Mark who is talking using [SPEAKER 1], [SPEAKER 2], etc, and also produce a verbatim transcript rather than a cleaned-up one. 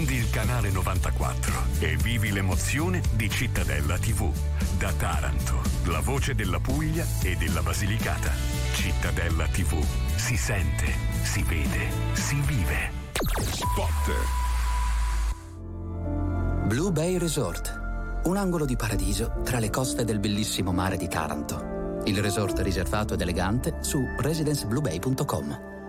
[SPEAKER 1] Il canale novantaquattro e vivi l'emozione di Cittadella tivù. Da Taranto, la voce della Puglia e della Basilicata. Cittadella tivù. Si sente, si vede, si vive. Spot.
[SPEAKER 2] Blue Bay Resort. Un angolo di paradiso tra le coste del bellissimo mare di Taranto. Il resort riservato ed elegante su residenceblubay punto com.